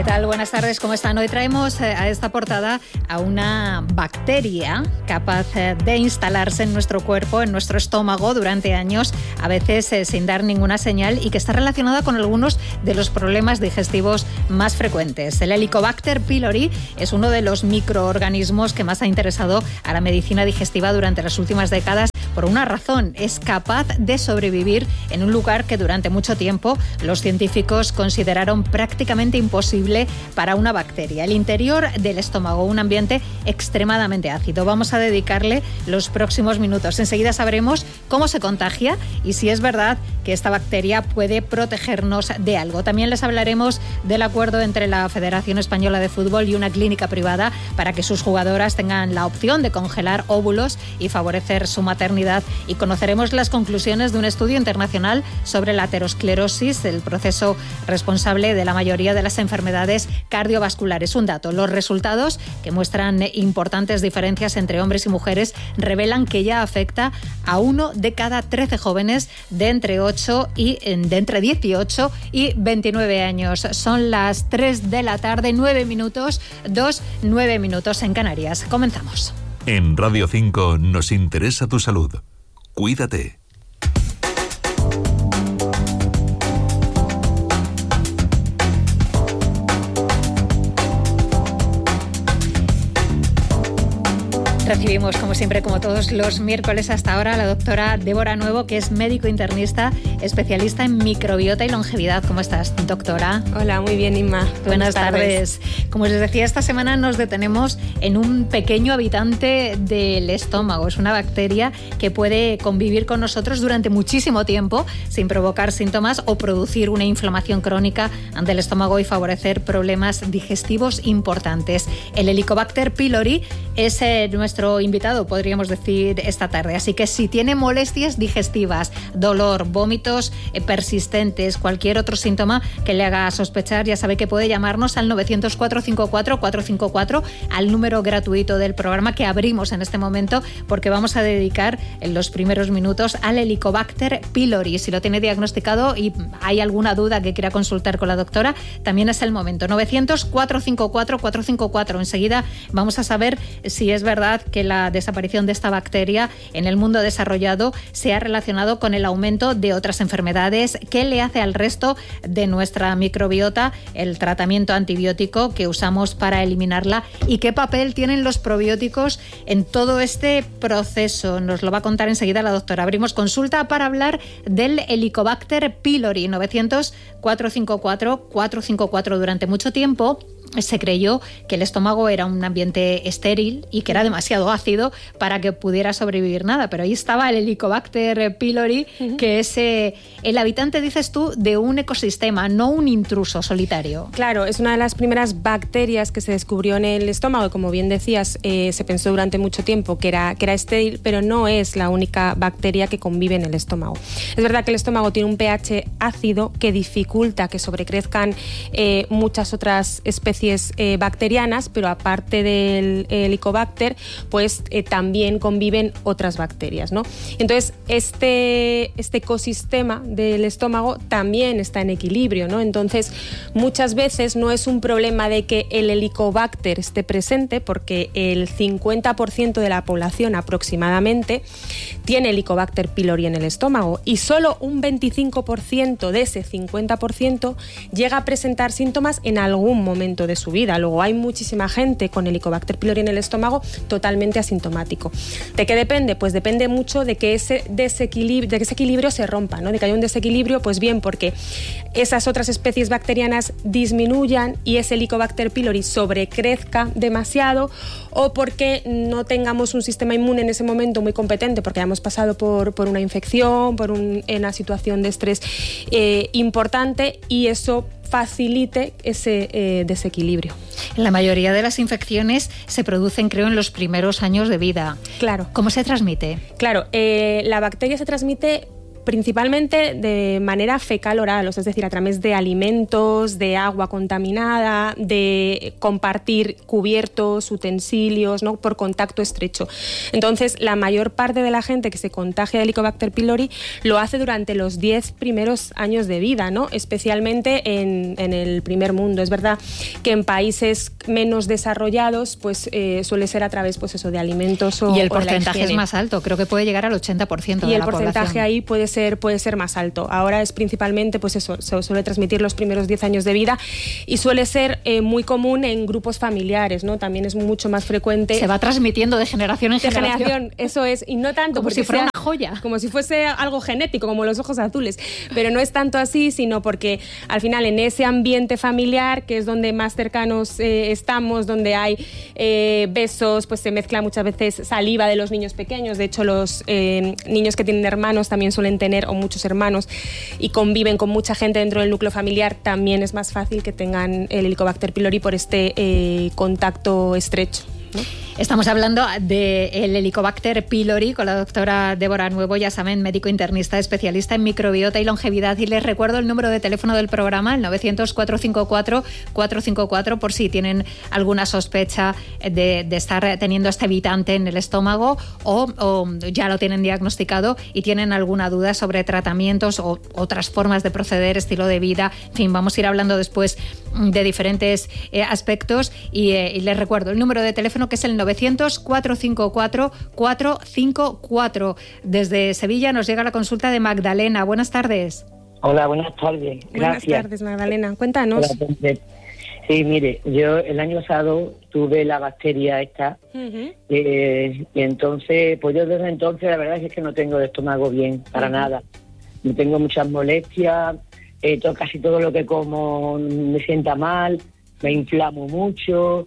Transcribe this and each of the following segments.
¿Qué tal? Buenas tardes, ¿cómo están? Hoy traemos a esta portada a una bacteria capaz de instalarse en nuestro cuerpo, en nuestro estómago durante años, a veces sin dar ninguna señal, y que está relacionada con algunos de los problemas digestivos más frecuentes. El Helicobacter pylori es uno de los microorganismos que más ha interesado a la medicina digestiva durante las últimas décadas. Por una razón, es capaz de sobrevivir en un lugar que durante mucho tiempo los científicos consideraron prácticamente imposible para una bacteria. El interior del estómago, un ambiente extremadamente ácido. Vamos a dedicarle los próximos minutos. Enseguida sabremos cómo se contagia y si es verdad que esta bacteria puede protegernos de algo. También les hablaremos del acuerdo entre la Federación Española de Fútbol y una clínica privada para que sus jugadoras tengan la opción de congelar óvulos y favorecer su maternidad. Y conoceremos las conclusiones de un estudio internacional sobre la aterosclerosis, el proceso responsable de la mayoría de las enfermedades cardiovasculares. Un dato: los resultados, que muestran importantes diferencias entre hombres y mujeres, revelan que ya afecta a 1 de cada 13 jóvenes de entre 18 y 29 años. Son las 3 de la tarde, 9 minutos en Canarias. Comenzamos. En Radio 5 nos interesa tu salud. Cuídate. Recibimos, como siempre, como todos los miércoles hasta ahora, a la doctora Débora Nuevo, que es médico internista, especialista en microbiota y longevidad. ¿Cómo estás, doctora? Hola, muy bien, Inma. Buenas tardes. Como les decía, esta semana nos detenemos en un pequeño habitante del estómago. Es una bacteria que puede convivir con nosotros durante muchísimo tiempo sin provocar síntomas o producir una inflamación crónica ante el estómago y favorecer problemas digestivos importantes. El Helicobacter pylori es nuestro invitado, podríamos decir, esta tarde. Así que si tiene molestias digestivas, dolor, vómitos persistentes, cualquier otro síntoma que le haga sospechar, ya sabe que puede llamarnos al 900-454-454, al número gratuito del programa que abrimos en este momento, porque vamos a dedicar en los primeros minutos al Helicobacter pylori. Si lo tiene diagnosticado y hay alguna duda que quiera consultar con la doctora, también es el momento. 900-454-454. Enseguida vamos a saber si es verdad que la desaparición de esta bacteria en el mundo desarrollado se ha relacionado con el aumento de otras enfermedades. ¿Qué le hace al resto de nuestra microbiota el tratamiento antibiótico que usamos para eliminarla? ¿Y qué papel tienen los probióticos en todo este proceso? Nos lo va a contar enseguida la doctora. Abrimos consulta para hablar del Helicobacter pylori. 900-454-454. Durante mucho tiempo se creyó que el estómago era un ambiente estéril y que era demasiado ácido para que pudiera sobrevivir nada, pero ahí estaba el Helicobacter pylori, que es el habitante, dices tú, de un ecosistema, no un intruso solitario. Claro, es una de las primeras bacterias que se descubrió en el estómago y, como bien decías, se pensó durante mucho tiempo que era estéril, pero no es la única bacteria que convive en el estómago. Es verdad que el estómago tiene un pH ácido que dificulta que sobrecrezcan muchas otras especies bacterianas, pero aparte del Helicobacter, pues también conviven otras bacterias, ¿no? Entonces, este ecosistema del estómago también está en equilibrio, ¿no? Entonces, muchas veces no es un problema de que el Helicobacter esté presente, porque el 50% de la población aproximadamente tiene Helicobacter pylori en el estómago, y solo un 25% de ese 50% llega a presentar síntomas en algún momento de su vida. Luego hay muchísima gente con Helicobacter pylori en el estómago totalmente asintomático. ¿De qué depende? Pues depende mucho de que ese equilibrio se rompa, ¿no? De que haya un desequilibrio, pues bien porque esas otras especies bacterianas disminuyan y ese Helicobacter pylori sobrecrezca demasiado, o porque no tengamos un sistema inmune en ese momento muy competente, porque hayamos pasado por una infección, por una situación de estrés importante, y eso facilite ese desequilibrio. La mayoría de las infecciones se producen, creo, en los primeros años de vida. Claro. ¿Cómo se transmite? Claro, la bacteria se transmite principalmente de manera fecal-oral, es decir, a través de alimentos, de agua contaminada, de compartir cubiertos, utensilios, ¿no? Por contacto estrecho. Entonces, la mayor parte de la gente que se contagia de Helicobacter pylori lo hace durante los 10 primeros años de vida, ¿no? Especialmente en el primer mundo. Es verdad que en países menos desarrollados pues suele ser a través pues eso, de alimentos o, y el o de la porcentaje es higiene. más alto, creo que puede llegar al 80% de la población. Y el porcentaje ahí puede ser más alto. Ahora es principalmente, pues eso, se suele transmitir los primeros 10 años de vida y suele ser muy común en grupos familiares, ¿no? También es mucho más frecuente. Se va transmitiendo de generación en generación. Eso es, y no tanto como si fuera una joya. Como si fuese algo genético, como los ojos azules. Pero no es tanto así, sino porque al final en ese ambiente familiar, que es donde más cercanos estamos, donde hay besos, pues se mezcla muchas veces saliva de los niños pequeños. De hecho, los niños que tienen hermanos también suelen tener, o muchos hermanos, y conviven con mucha gente dentro del núcleo familiar, también es más fácil que tengan el Helicobacter pylori por este contacto estrecho, ¿no? Estamos hablando del Helicobacter pylori con la doctora Débora Nuevo, ya saben, médico internista, especialista en microbiota y longevidad. Y les recuerdo el número de teléfono del programa, el 900-454-454, por si tienen alguna sospecha de estar teniendo este evitante en el estómago o ya lo tienen diagnosticado y tienen alguna duda sobre tratamientos o otras formas de proceder, estilo de vida. En fin, vamos a ir hablando después de diferentes aspectos y les recuerdo el número de teléfono, que es el 900-454-454. Desde Sevilla nos llega la consulta de Magdalena. Buenas tardes. Hola, buenas tardes. Gracias. Buenas tardes, Magdalena. Cuéntanos. Sí, mire, yo el año pasado tuve la bacteria esta, y entonces, pues yo desde entonces la verdad es que no tengo el estómago bien, para nada. No tengo muchas molestias, casi todo lo que como me sienta mal, me inflamo mucho.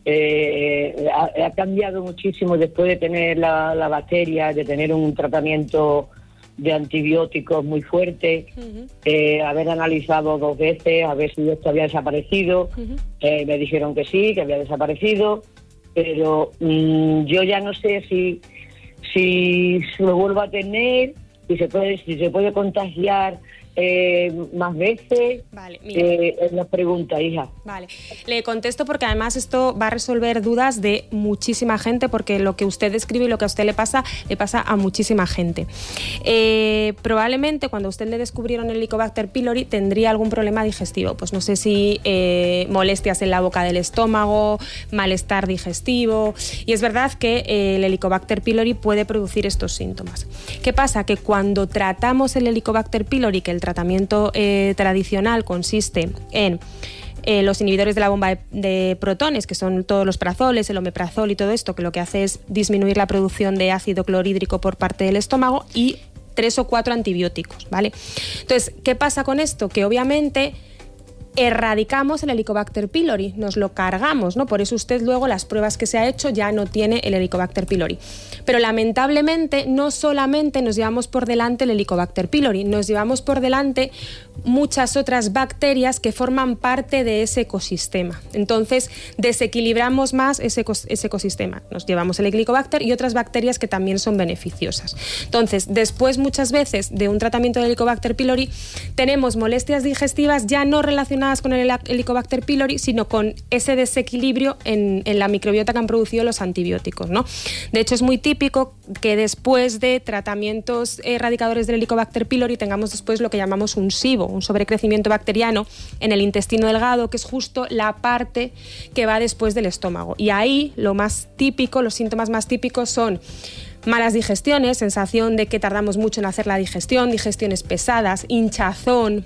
Ha cambiado muchísimo después de tener la bacteria, de tener un tratamiento de antibióticos muy fuerte, haber analizado 2 veces a ver si esto había desaparecido. Me dijeron que sí, que había desaparecido, pero yo ya no sé si lo vuelvo a tener, si se puede contagiar más veces. Vale, mira. Es la pregunta, hija. Vale, le contesto porque además esto va a resolver dudas de muchísima gente, porque lo que usted describe y lo que a usted le pasa a muchísima gente. Probablemente cuando a usted le descubrieron el Helicobacter pylori tendría algún problema digestivo, pues no sé si molestias en la boca del estómago, malestar digestivo, y es verdad que el Helicobacter pylori puede producir estos síntomas. ¿Qué pasa? Que cuando tratamos el Helicobacter pylori, que el tratamiento tradicional consiste en los inhibidores de la bomba de protones, que son todos los prazoles, el omeprazol y todo esto, que lo que hace es disminuir la producción de ácido clorhídrico por parte del estómago, y 3 o 4 antibióticos, ¿vale? Entonces, ¿qué pasa con esto? Que obviamente erradicamos el Helicobacter pylori, nos lo cargamos, ¿no? Por eso usted luego las pruebas que se ha hecho ya no tiene el Helicobacter pylori. Pero lamentablemente no solamente nos llevamos por delante el Helicobacter pylori, nos llevamos por delante muchas otras bacterias que forman parte de ese ecosistema. Entonces desequilibramos más ese ecosistema. Nos llevamos el Helicobacter y otras bacterias que también son beneficiosas. Entonces, después muchas veces de un tratamiento de Helicobacter pylori tenemos molestias digestivas ya no relacionadas con el Helicobacter pylori, sino con ese desequilibrio en la microbiota que han producido los antibióticos, ¿no? De hecho, es muy típico que después de tratamientos erradicadores del Helicobacter pylori tengamos después lo que llamamos un SIBO, un sobrecrecimiento bacteriano en el intestino delgado, que es justo la parte que va después del estómago. Y ahí lo más típico, los síntomas más típicos son malas digestiones, sensación de que tardamos mucho en hacer la digestión, digestiones pesadas, hinchazón,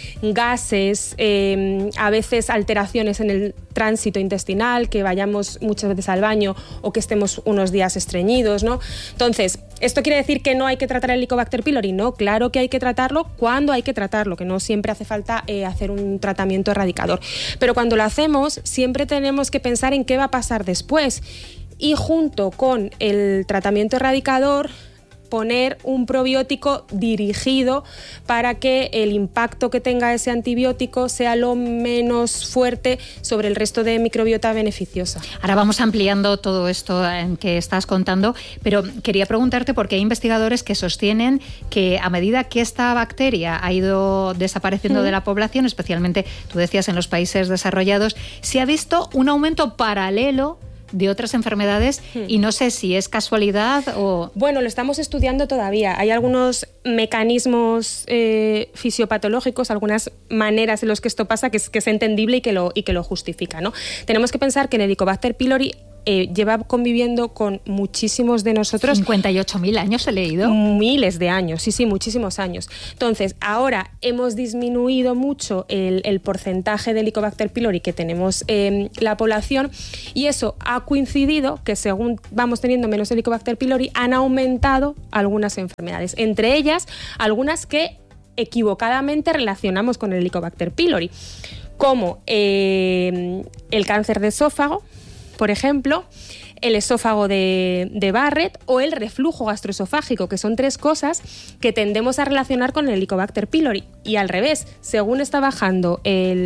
gases, a veces alteraciones en el tránsito intestinal, que vayamos muchas veces al baño o que estemos unos días estreñidos, ¿no? Entonces, ¿esto quiere decir que no hay que tratar el Helicobacter pylori? No, claro que hay que tratarlo cuando hay que tratarlo, que no siempre hace falta hacer un tratamiento erradicador. Pero cuando lo hacemos, siempre tenemos que pensar en qué va a pasar después. Y junto con el tratamiento erradicador poner un probiótico dirigido para que el impacto que tenga ese antibiótico sea lo menos fuerte sobre el resto de microbiota beneficiosa. Ahora vamos ampliando todo esto en que estás contando, pero quería preguntarte porque hay investigadores que sostienen que a medida que esta bacteria ha ido desapareciendo de la población, especialmente, tú decías, en los países desarrollados, se ha visto un aumento paralelo de otras enfermedades y no sé si es casualidad o... Bueno, lo estamos estudiando todavía. Hay algunos mecanismos fisiopatológicos, algunas maneras en las que esto pasa que es entendible y que lo justifica, ¿no? Tenemos que pensar que el Helicobacter pylori lleva conviviendo con muchísimos de nosotros. 58.000 años he leído. Miles de años, sí, muchísimos años. Entonces, ahora hemos disminuido mucho el porcentaje de Helicobacter pylori que tenemos la población, y eso ha coincidido que según vamos teniendo menos Helicobacter pylori, han aumentado algunas enfermedades, entre ellas algunas que equivocadamente relacionamos con el Helicobacter pylori, como el cáncer de esófago, por ejemplo, el esófago de Barrett o el reflujo gastroesofágico, que son 3 cosas que tendemos a relacionar con el Helicobacter pylori. Y al revés, según está bajando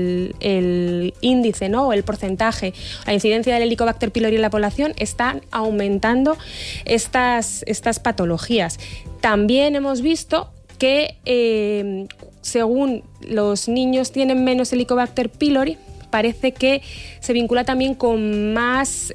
el índice, ¿no?, o el porcentaje, la incidencia del Helicobacter pylori en la población, están aumentando estas patologías. También hemos visto que según los niños tienen menos Helicobacter pylori, parece que se vincula también con más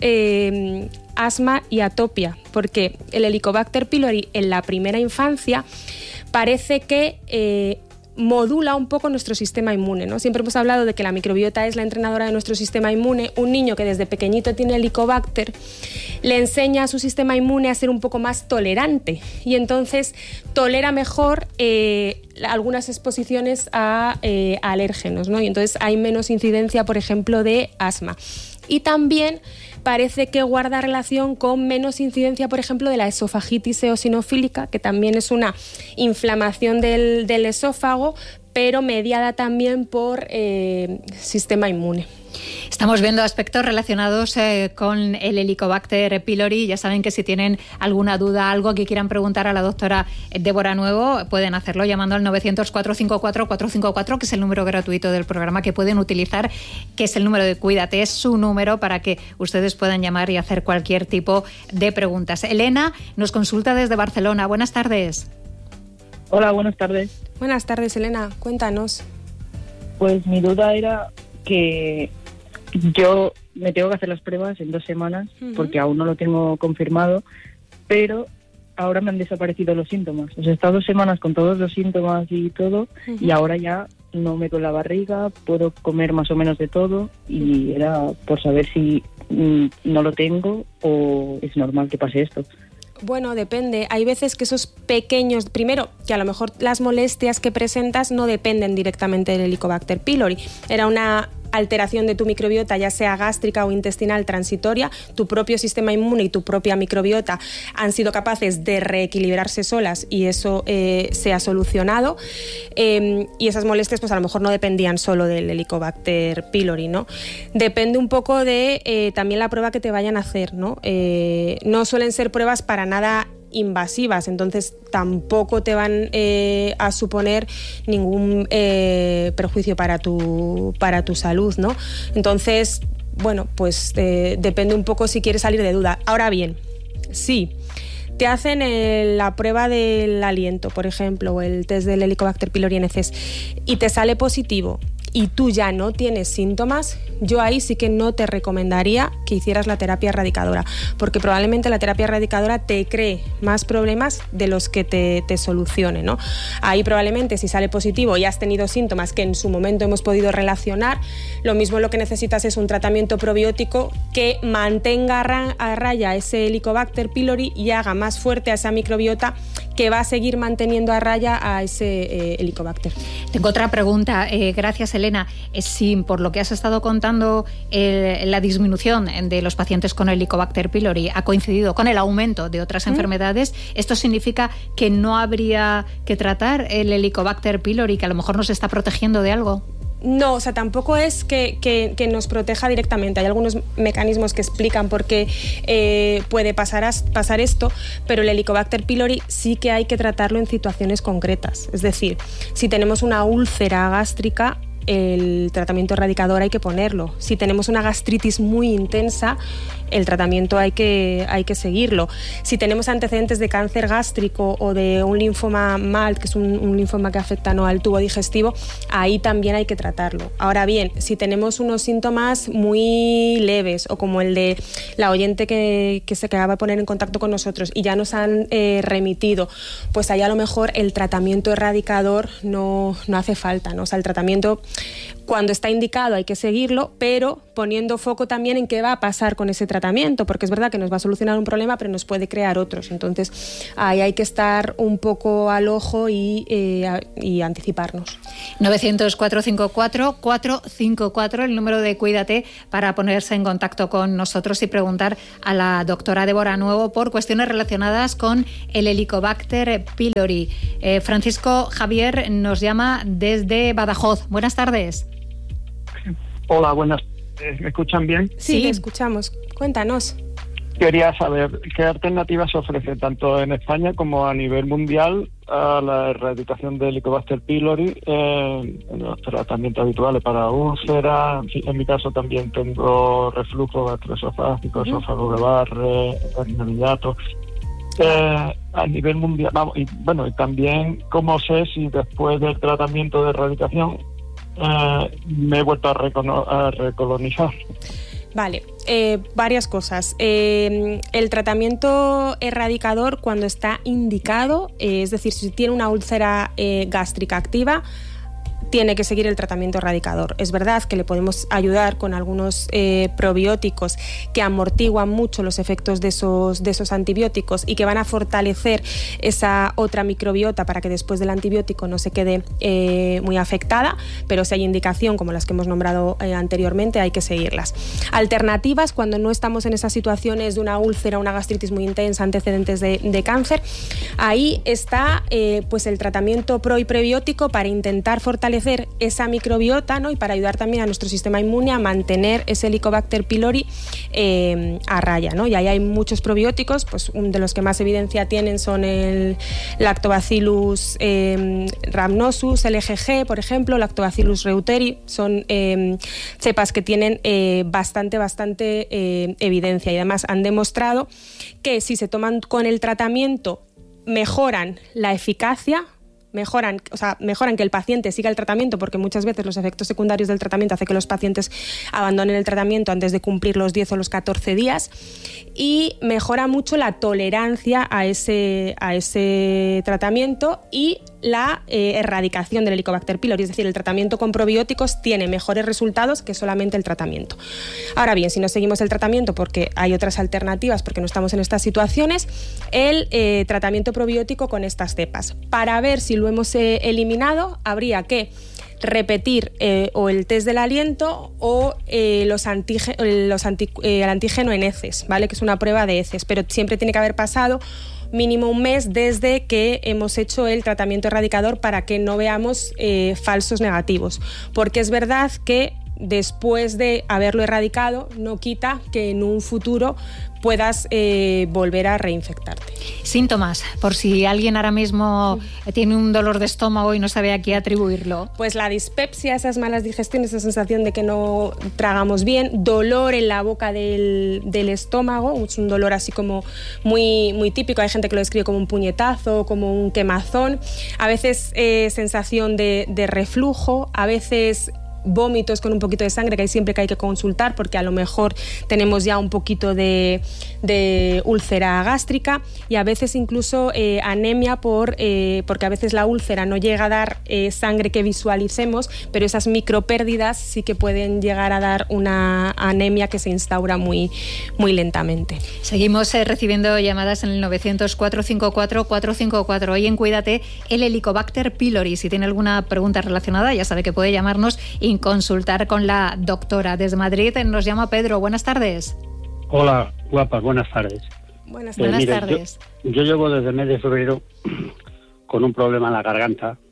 asma y atopia, porque el Helicobacter pylori en la primera infancia parece que modula un poco nuestro sistema inmune, ¿no? Siempre hemos hablado de que la microbiota es la entrenadora de nuestro sistema inmune. Un niño que desde pequeñito tiene Helicobacter le enseña a su sistema inmune a ser un poco más tolerante y entonces tolera mejor algunas exposiciones a alérgenos, ¿no? Y entonces hay menos incidencia, por ejemplo, de asma. Y también parece que guarda relación con menos incidencia, por ejemplo, de la esofagitis eosinofílica, que también es una inflamación del esófago, pero mediada también por sistema inmune. Estamos viendo aspectos relacionados con el Helicobacter pylori. Ya saben que si tienen alguna duda, algo que quieran preguntar a la doctora Débora Nuevo, pueden hacerlo llamando al 900-454-454, que es el número gratuito del programa que pueden utilizar, que es el número de Cuídate, es su número para que ustedes puedan llamar y hacer cualquier tipo de preguntas. Elena nos consulta desde Barcelona. Buenas tardes. Hola, buenas tardes. Buenas tardes, Elena. Cuéntanos. Pues mi duda era que yo me tengo que hacer las pruebas en 2 semanas porque aún no lo tengo confirmado, pero ahora me han desaparecido los síntomas. O sea, he estado 2 semanas con todos los síntomas y todo, y ahora ya no me duele la barriga, puedo comer más o menos de todo, y era por saber si no lo tengo o es normal que pase esto. Bueno, depende. Hay veces que esos pequeños... Primero, que a lo mejor las molestias que presentas no dependen directamente del Helicobacter pylori. Era una alteración de tu microbiota, ya sea gástrica o intestinal transitoria. Tu propio sistema inmune y tu propia microbiota han sido capaces de reequilibrarse solas y eso se ha solucionado. Y esas molestias pues a lo mejor no dependían solo del Helicobacter pylori, ¿no? Depende un poco de también la prueba que te vayan a hacer, ¿no? No suelen ser pruebas para nada invasivas, entonces tampoco te van a suponer ningún perjuicio para tu salud, ¿no? Entonces, bueno, pues depende un poco si quieres salir de duda. Ahora bien, sí, te hacen la prueba del aliento, por ejemplo, o el test del Helicobacter pylori en heces, y te sale positivo y tú ya no tienes síntomas, yo ahí sí que no te recomendaría que hicieras la terapia erradicadora, porque probablemente la terapia erradicadora te cree más problemas de los que te solucione, ¿no? Ahí probablemente si sale positivo y has tenido síntomas que en su momento hemos podido relacionar, lo mismo lo que necesitas es un tratamiento probiótico que mantenga a raya ese Helicobacter pylori y haga más fuerte a esa microbiota que va a seguir manteniendo a raya a ese Helicobacter. Tengo otra pregunta. Gracias, Elena. Si por lo que has estado contando la disminución de los pacientes con Helicobacter pylori ha coincidido con el aumento de otras enfermedades, ¿esto significa que no habría que tratar el Helicobacter pylori, que a lo mejor nos está protegiendo de algo? No, o sea, tampoco es que nos proteja directamente. Hay algunos mecanismos que explican por qué puede pasar esto, pero el Helicobacter pylori sí que hay que tratarlo en situaciones concretas. Es decir, si tenemos una úlcera gástrica, el tratamiento erradicador hay que ponerlo. Si tenemos una gastritis muy intensa, el tratamiento hay que seguirlo. Si tenemos antecedentes de cáncer gástrico o de un linfoma MALT, que es un linfoma que afecta al tubo digestivo, ahí también hay que tratarlo. Ahora bien, si tenemos unos síntomas muy leves, o como el de la oyente que se acaba de poner en contacto con nosotros y ya nos han remitido, pues ahí a lo mejor el tratamiento erradicador no hace falta, ¿no? O sea, el tratamiento, cuando está indicado, hay que seguirlo, pero poniendo foco también en qué va a pasar con ese tratamiento, porque es verdad que nos va a solucionar un problema, pero nos puede crear otros. Entonces, ahí hay que estar un poco al ojo y anticiparnos. 900-454-454, el número de Cuídate, para ponerse en contacto con nosotros y preguntar a la doctora Débora Nuevo por cuestiones relacionadas con el Helicobacter pylori. Francisco Javier nos llama desde Badajoz. Buenas tardes. Hola, buenas. ¿Me escuchan bien? Sí, te escuchamos. Cuéntanos. Quería saber qué alternativas se ofrecen tanto en España como a nivel mundial a la erradicación del Helicobacter pylori en los tratamientos habituales para úlceras. En mi caso también tengo reflujo gastroesofágico, esófago de Barre, hernia de hiato. A nivel mundial, y también cómo sé si después del tratamiento de erradicación me he vuelto a recolonizar. Vale, varias cosas. El tratamiento erradicador, cuando está indicado, es decir, si tiene una úlcera gástrica activa, tiene que seguir el tratamiento erradicador. Es verdad que le podemos ayudar con algunos probióticos que amortiguan mucho los efectos de esos antibióticos y que van a fortalecer esa otra microbiota para que después del antibiótico no se quede muy afectada, pero si hay indicación, como las que hemos nombrado anteriormente, hay que seguirlas. Alternativas, cuando no estamos en esas situaciones de una úlcera, una gastritis muy intensa, antecedentes de cáncer, ahí está pues el tratamiento pro y prebiótico para intentar fortalecer esa microbiota, ¿no? Y para ayudar también a nuestro sistema inmune a mantener ese Helicobacter pylori a raya, ¿no? Y ahí hay muchos probióticos, pues uno de los que más evidencia tienen son el Lactobacillus rhamnosus, LGG, por ejemplo, Lactobacillus reuteri, son cepas que tienen bastante evidencia, y además han demostrado que si se toman con el tratamiento mejoran la eficacia, mejoran que el paciente siga el tratamiento, porque muchas veces los efectos secundarios del tratamiento hacen que los pacientes abandonen el tratamiento antes de cumplir los 10 o los 14 días, y mejora mucho la tolerancia a ese tratamiento y la erradicación del Helicobacter pylori. Es decir, el tratamiento con probióticos tiene mejores resultados que solamente el tratamiento. Ahora bien, si no seguimos el tratamiento porque hay otras alternativas, porque no estamos en estas situaciones, el tratamiento probiótico con estas cepas. Para ver si lo hemos eliminado, habría que repetir o el test del aliento o el antígeno en heces, ¿vale? Que es una prueba de heces, pero siempre tiene que haber pasado mínimo un mes desde que hemos hecho el tratamiento erradicador para que no veamos falsos negativos, porque es verdad que después de haberlo erradicado no quita que en un futuro puedas volver a reinfectarte. Síntomas, por si alguien ahora mismo tiene un dolor de estómago y no sabe a qué atribuirlo. Pues la dispepsia, esas malas digestiones, esa sensación de que no tragamos bien, dolor en la boca del estómago, es un dolor así como muy típico, hay gente que lo describe como un puñetazo, como un quemazón, a veces sensación de reflujo, a veces vómitos con un poquito de sangre, que hay siempre que hay que consultar porque a lo mejor tenemos ya un poquito de úlcera gástrica, y a veces incluso anemia porque a veces la úlcera no llega a dar sangre que visualicemos, pero esas micropérdidas sí que pueden llegar a dar una anemia que se instaura muy lentamente. Seguimos recibiendo llamadas en el 900-454-454. Hoy en Cuídate, el Helicobacter pylori. Si tiene alguna pregunta relacionada, ya sabe que puede llamarnos y consultar con la doctora. Desde Madrid nos llama Pedro. Buenas tardes. Hola, guapas, buenas tardes. Buenas Mire, tardes. Yo llevo desde el mes de febrero con un problema en la garganta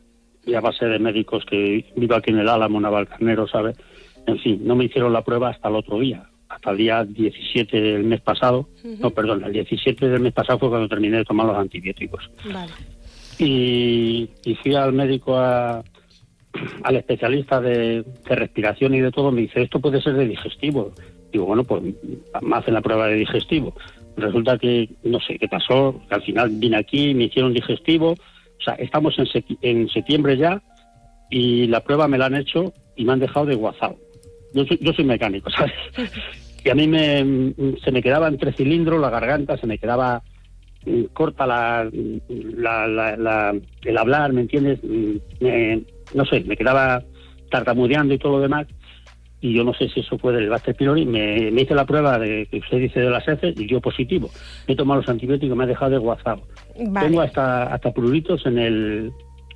y a base de médicos que vivo aquí en el Álamo, Navalcarnero, ¿sabes? En fin, no me hicieron la prueba hasta el otro día, hasta el día 17 del mes pasado. El 17 del mes pasado fue cuando terminé de tomar los antibióticos. Vale. Y fui al médico, al especialista de respiración y de todo, me dice, esto puede ser de digestivo. Digo, bueno, pues me hacen la prueba de digestivo. Resulta que, no sé qué pasó, que al final vine aquí, me hicieron digestivo. O sea, estamos en septiembre ya y la prueba me la han hecho y me han dejado de guazao. Yo soy mecánico, ¿sabes? Y a mí se me quedaba entre cilindros, la garganta, se me quedaba corta el hablar, ¿me entiendes? No sé, me quedaba tartamudeando y todo lo demás. Y yo no sé si eso fue del Bacter pylori. Me hice la prueba que usted dice de las heces y yo positivo. Me he tomado los antibióticos, me ha dejado desguazado. Vale. Tengo hasta pruritos en el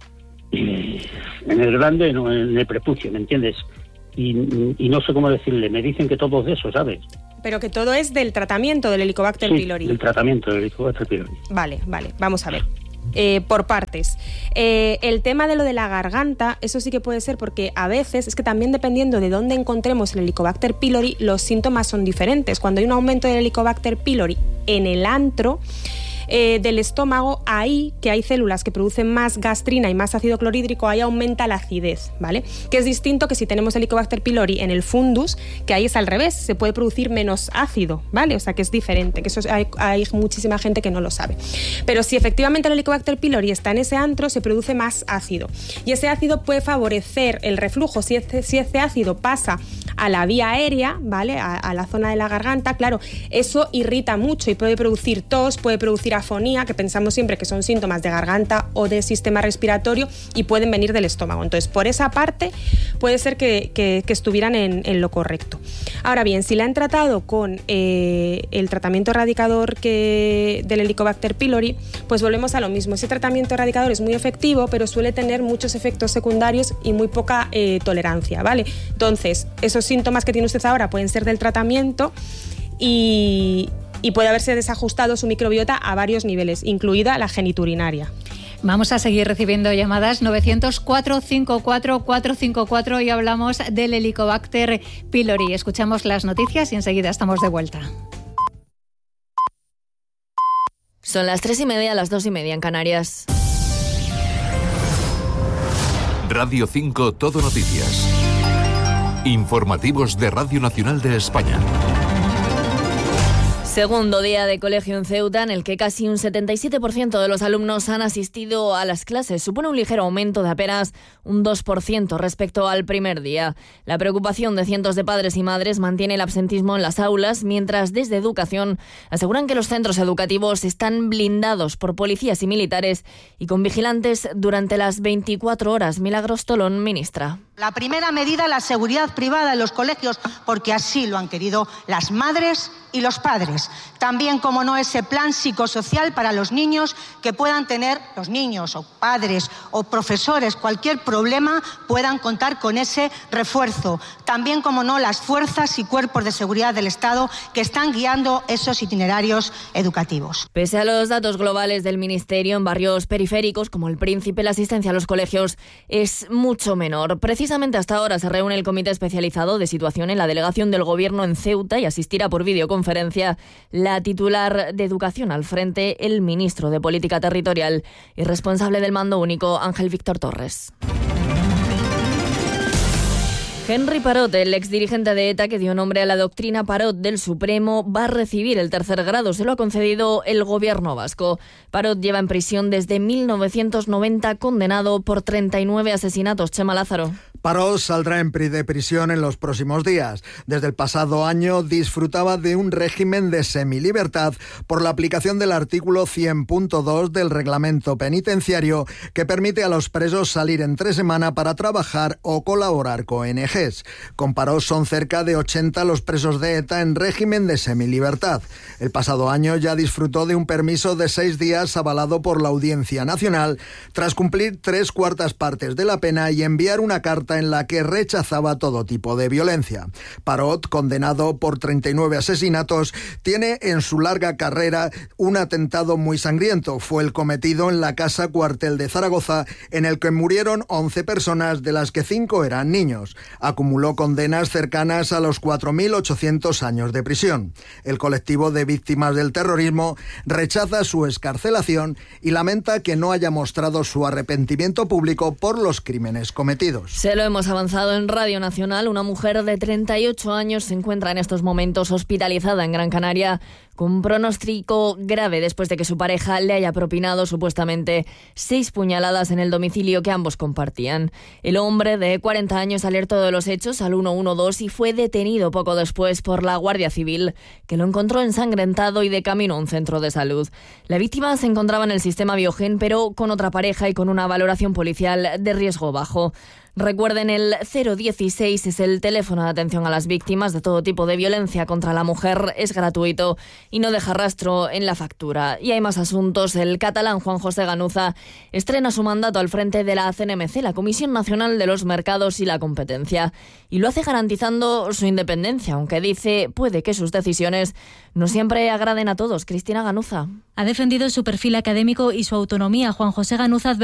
grande, no, en el prepucio, ¿me entiendes? Y no sé cómo decirle. Me dicen que todo es de eso, ¿sabes? Pero que todo es del tratamiento del Helicobacter pylori. Del tratamiento del Helicobacter pylori. Vale, vamos a ver. Por partes. El tema de lo de la garganta, eso sí que puede ser porque a veces es que también dependiendo de dónde encontremos el Helicobacter pylori, los síntomas son diferentes. Cuando hay un aumento del Helicobacter pylori en el antro del estómago, ahí que hay células que producen más gastrina y más ácido clorhídrico, ahí aumenta la acidez, ¿vale? Que es distinto que si tenemos Helicobacter pylori en el fundus, que ahí es al revés, se puede producir menos ácido, ¿vale? O sea que es diferente, que eso hay muchísima gente que no lo sabe. Pero si efectivamente el Helicobacter pylori está en ese antro, se produce más ácido. Y ese ácido puede favorecer el reflujo. Si ese ácido pasa a la vía aérea, ¿vale? A la zona de la garganta, claro, eso irrita mucho y puede producir tos, puede producir afonía, que pensamos siempre que son síntomas de garganta o de sistema respiratorio y pueden venir del estómago. Entonces, por esa parte, puede ser que estuvieran en lo correcto. Ahora bien, si la han tratado con el tratamiento erradicador del Helicobacter pylori, pues volvemos a lo mismo. Ese tratamiento erradicador es muy efectivo, pero suele tener muchos efectos secundarios y muy poca tolerancia, ¿vale? Entonces, esos síntomas que tiene usted ahora pueden ser del tratamiento y puede haberse desajustado su microbiota a varios niveles, incluida la geniturinaria. Vamos a seguir recibiendo llamadas 900-454-454 y hablamos del Helicobacter pylori. Escuchamos las noticias y enseguida estamos de vuelta. Son las 3:30, las 2:30 en Canarias. Radio 5 Todo Noticias. Informativos de Radio Nacional de España. Segundo día de colegio en Ceuta, en el que casi un 77% de los alumnos han asistido a las clases. Supone un ligero aumento de apenas un 2% respecto al primer día. La preocupación de cientos de padres y madres mantiene el absentismo en las aulas, mientras desde Educación aseguran que los centros educativos están blindados por policías y militares y con vigilantes durante las 24 horas. Milagros Tolón, ministra. La primera medida, la seguridad privada en los colegios, porque así lo han querido las madres y los padres. También, como no, ese plan psicosocial para los niños que puedan tener, los niños o padres o profesores, cualquier problema, puedan contar con ese refuerzo. También, como no, las fuerzas y cuerpos de seguridad del Estado que están guiando esos itinerarios educativos. Pese a los datos globales del Ministerio, en barrios periféricos como El Príncipe, la asistencia a los colegios es mucho menor. Precisamente hasta ahora se reúne el Comité Especializado de Situación en la delegación del Gobierno en Ceuta y asistirá por videoconferencia la titular de Educación al frente, el ministro de Política Territorial y responsable del Mando Único, Ángel Víctor Torres. Henry Parot, el exdirigente de ETA que dio nombre a la doctrina Parot del Supremo, va a recibir el tercer grado. Se lo ha concedido el gobierno vasco. Parot lleva en prisión desde 1990, condenado por 39 asesinatos. Chema Lázaro. Parot saldrá de prisión en los próximos días. Desde el pasado año disfrutaba de un régimen de semilibertad por la aplicación del artículo 100.2 del reglamento penitenciario que permite a los presos salir entre semana para trabajar o colaborar con ONG. ONGs. Comparó, son cerca de 80 los presos de ETA en régimen de semilibertad. El pasado año ya disfrutó de un permiso de 6 días avalado por la Audiencia Nacional tras cumplir 3/4 partes de la pena y enviar una carta en la que rechazaba todo tipo de violencia. Parot, condenado por 39 asesinatos, tiene en su larga carrera un atentado muy sangriento. Fue el cometido en la casa cuartel de Zaragoza, en el que murieron 11 personas, de las que 5 eran niños. Acumuló condenas cercanas a los 4.800 años de prisión. El colectivo de víctimas del terrorismo rechaza su excarcelación y lamenta que no haya mostrado su arrepentimiento público por los crímenes cometidos. Se lo hemos avanzado en Radio Nacional. Una mujer de 38 años se encuentra en estos momentos hospitalizada en Gran Canaria con un pronóstico grave después de que su pareja le haya propinado supuestamente 6 puñaladas en el domicilio que ambos compartían. El hombre de 40 años alertó de los hechos al 112 y fue detenido poco después por la Guardia Civil, que lo encontró ensangrentado y de camino a un centro de salud. La víctima se encontraba en el sistema Biogen, pero con otra pareja y con una valoración policial de riesgo bajo. Recuerden, el 016 es el teléfono de atención a las víctimas de todo tipo de violencia contra la mujer. Es gratuito y no deja rastro en la factura. Y hay más asuntos. El catalán Juan José Ganuza estrena su mandato al frente de la CNMC, la Comisión Nacional de los Mercados y la Competencia. Y lo hace garantizando su independencia, aunque dice puede que sus decisiones no siempre agraden a todos. Cristina Ganuza. Ha defendido su perfil académico y su autonomía. Juan José Ganuza